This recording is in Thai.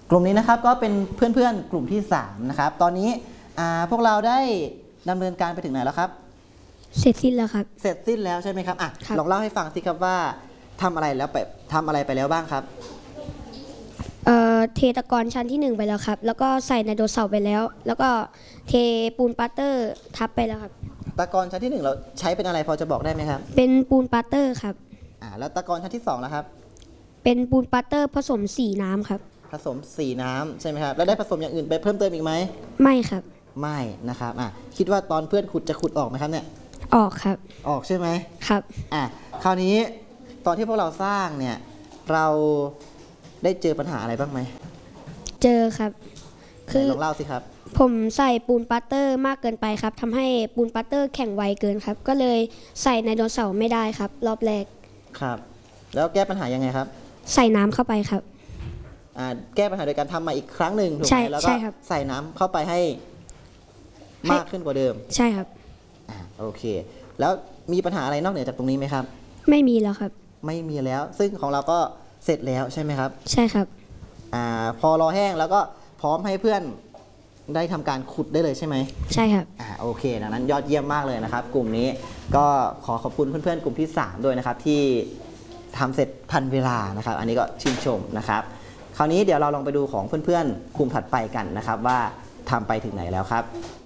กลุ่มนี้นะครับก็เป็นเพื่อนๆกลุ่มที่3นะครับตอนนี้พวกเราได้ดำเนินการไปถึงไหนแล้วครับเสร็จสิ้นแล้วครับเสร็จสิ้นแล้วใช่ไหมครับลองเล่าให้ฟังสิครับว่าทำอะไรไปแล้วบ้างครับเทตะกอนชั้นที่1ไปแล้วครับแล้วก็ใส่ไดโนเสาร์ไปแล้วแล้วก็เทปูนปาเตอร์ทับไปแล้วครับตะกอนชั้นที่1เราใช้เป็นอะไรพอจะบอกได้ไหมครับเป็นปูนปาเตอร์ครับแล้วตะกอนชั้นที่2นะครับเป็นปูนปาเตอร์ผสมสีน้ำครับผสมสีน้ำใช่ไหมครับแล้วได้ผสมอย่างอื่นไปเพิ่มเติมอีกไหมไม่ครับไม่นะครับคิดว่าตอนเพื่อนขุดจะขุดออกไหมครับเนี่ยออกครับออกใช่ไหมครับคราวนี้ตอนที่พวกเราสร้างเนี่ยเราได้เจอปัญหาอะไรบ้างไหมเจอครับคือลองเล่าสิครับผมใส่ปูนปาเตอร์มากเกินไปครับทำให้ปูนปาเตอร์แข็งไวเกินครับก็เลยใส่ไดโนเสาร์ไม่ได้ครับรอบแรกครับแล้วแก้ปัญหายังไงครับใส่น้ำเข้าไปครับแก้ปัญหาโดยการทำมาอีกครั้งหนึ่งถูกไหมแล้วก็ใส่น้ำเข้าไปให้มากขึ้นกว่าเดิมใช่ครับโอเคแล้วมีปัญหาอะไรนอกเหนือจากตรงนี้ไหมครับไม่มีแล้วครับไม่มีแล้วซึ่งของเราก็เสร็จแล้วใช่ไหมครับใช่ครับพอรอแห้งแล้วก็พร้อมให้เพื่อนได้ทำการขุดได้เลยใช่ไหมใช่ครับโอเคดังนั้นยอดเยี่ยมมากเลยนะครับกลุ่มนี้ก็ขอบคุณเพื่อนๆกลุ่มที่3ด้วยนะครับที่ทำเสร็จทันเวลานะครับอันนี้ก็ชื่นชมนะครับคราวนี้เดี๋ยวเราลองไปดูของเพื่อนๆกลุ่มถัดไปกันนะครับว่าทำไปถึงไหนแล้วครับ